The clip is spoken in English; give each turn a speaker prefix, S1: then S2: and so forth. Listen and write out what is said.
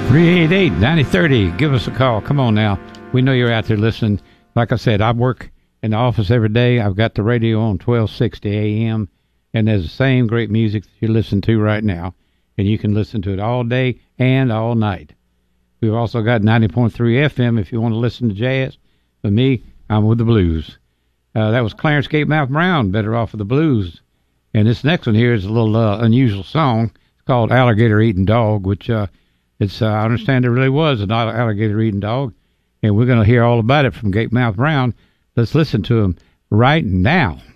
S1: 388-9030. Give us a call. Come on now. We know you're out there listening. Like I said, I work in the office every day. I've got the radio on 1260 AM, and there's the same great music that you listen to right now, and you can listen to it all day and all night. We've also got 90.3 FM if you want to listen to jazz. For me, I'm with the blues. That was Clarence Gatemouth Brown, Better Off with the Blues. And this next one here is a little unusual song. It's called Alligator Eating Dog, which I understand there really was an alligator eating dog. And we're going to hear all about it from Gatemouth Brown. Let's listen to him right now.